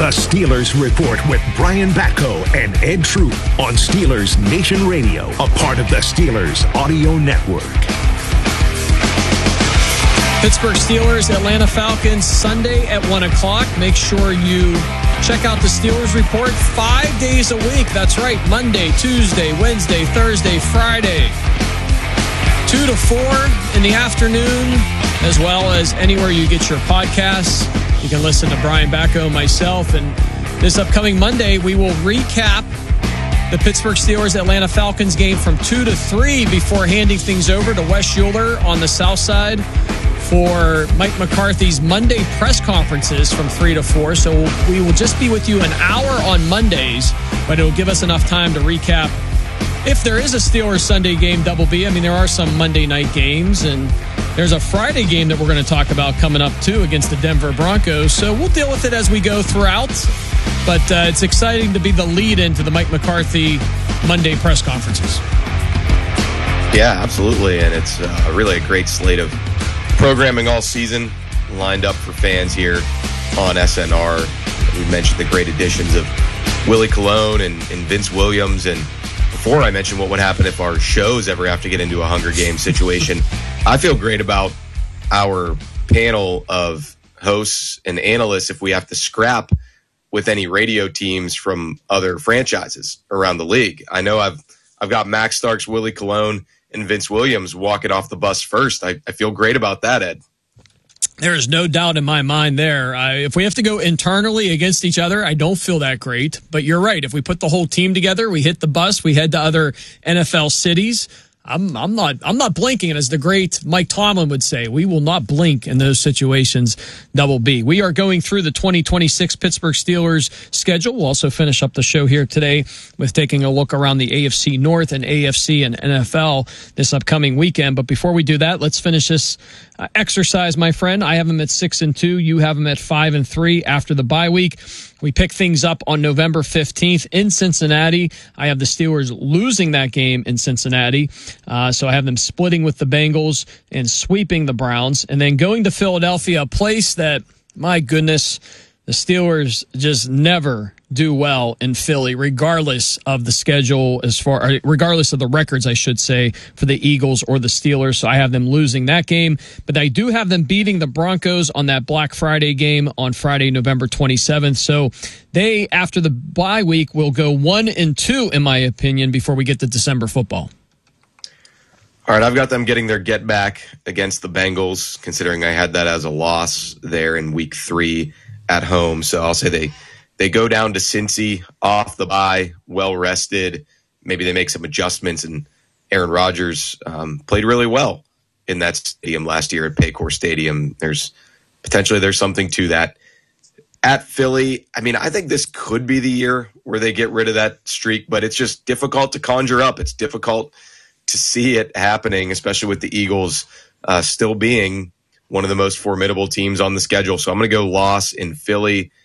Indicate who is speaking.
Speaker 1: The Steelers Report with Brian Batko and Ed Troop on Steelers Nation Radio, a part of the Steelers Audio Network.
Speaker 2: Pittsburgh Steelers, Atlanta Falcons, Sunday at 1 o'clock. Make sure you check out the Steelers Report 5 days a week. That's right, Monday, Tuesday, Wednesday, Thursday, Friday. 2 to 4 in the afternoon, as well as anywhere you get your podcasts. You can listen to Brian Batko, myself, and this upcoming Monday, we will recap the Pittsburgh Steelers Atlanta Falcons game from 2 to 3 before handing things over to Wes Schuler on the south side for Mike McCarthy's Monday press conferences from 3 to 4. So we will just be with you an hour on Mondays, but it will give us enough time to recap if there is a Steelers Sunday game, Double B. I mean, there are some Monday night games, and there's a Friday game that we're going to talk about coming up, too, against the Denver Broncos. So we'll deal with it as we go throughout. But it's exciting to be the lead-in to the Mike McCarthy Monday press conferences.
Speaker 3: Yeah, absolutely. And it's really a great slate of programming all season lined up for fans here on SNR. We mentioned the great additions of Willie Colon and Vince Williams. And before I mentioned what would happen if our shows ever have to get into a Hunger Games situation, I feel great about our panel of hosts and analysts if we have to scrap with any radio teams from other franchises around the league. I know I've got Max Starks, Willie Colon, and Vince Williams walking off the bus first. I feel great about that, Ed.
Speaker 2: There is no doubt in my mind there. If we have to go internally against each other, I don't feel that great. But you're right. If we put the whole team together, we hit the bus, we head to other NFL cities, I'm not blinking. And as the great Mike Tomlin would say, we will not blink in those situations, Double B. We are going through the 2026 Pittsburgh Steelers schedule. We'll also finish up the show here today with taking a look around the AFC North and AFC and NFL this upcoming weekend. But before we do that, let's finish this exercise, my friend. I have them at 6-2. You have them at 5-3 after the bye week. We pick things up on November 15th in Cincinnati. I have the Steelers losing that game in Cincinnati. So I have them splitting with the Bengals and sweeping the Browns. And then going to Philadelphia, a place that, my goodness, the Steelers just never do well in Philly, regardless of the schedule, regardless of the records, I should say, for the Eagles or the Steelers. So I have them losing that game. But I do have them beating the Broncos on that Black Friday game on Friday, November 27th. So they, after the bye week, will go 1-2, in my opinion, before we get to December football.
Speaker 3: All right, I've got them getting their get back against the Bengals, considering I had that as a loss there in week 3 at home. So I'll say they go down to Cincy off the bye, well rested. Maybe they make some adjustments, and Aaron Rodgers played really well in that stadium last year at Paycor Stadium. There's something to that. At Philly, I mean, I think this could be the year where they get rid of that streak, but it's just difficult to conjure up. It's difficult to see it happening, especially with the Eagles still being one of the most formidable teams on the schedule. So I'm going to go loss in Philly.